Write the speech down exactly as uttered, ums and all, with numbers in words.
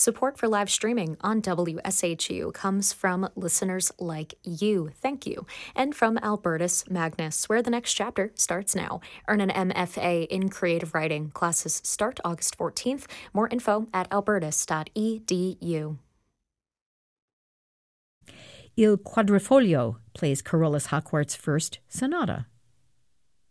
Support for live streaming on W S H U comes from listeners like you. Thank you. And from Albertus Magnus, where the next chapter starts now. Earn an M F A in creative writing. Classes start August fourteenth. More info at albertus dot e d u. Il Quadrifoglio plays Carolus Hawkwart's first sonata.